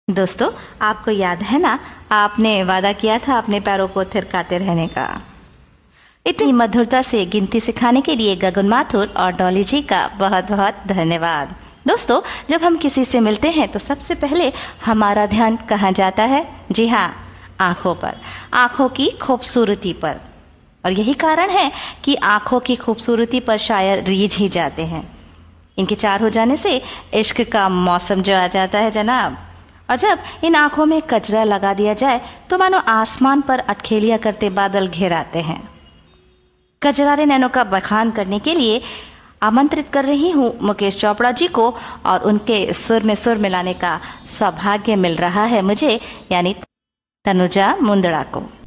दोस्तों, आपको याद है ना, आपने वादा किया था अपने पैरों को थिरकाते रहने का। इतनी मधुरता से गिनती सिखाने के लिए गगन माथुर और डॉली जी का बहुत बहुत धन्यवाद। दोस्तों, जब हम किसी से मिलते हैं तो सबसे पहले हमारा ध्यान कहाँ जाता है? जी हाँ, आँखों पर, आँखों की खूबसूरती पर। और यही कारण है कि आँखों की खूबसूरती पर शायर रीझ ही जाते हैं। इनके चार हो जाने से इश्क का मौसम जो आ जाता है जनाब। और जब इन आंखों में कजरा लगा दिया जाए तो मानो आसमान पर अटखेलियां करते बादल घेर आते हैं। कजरारे नैनों का बखान करने के लिए आमंत्रित कर रही हूँ मुकेश चोपड़ा जी को, और उनके सुर में सुर मिलाने का सौभाग्य मिल रहा है मुझे, यानी तनुजा मुंदड़ा को।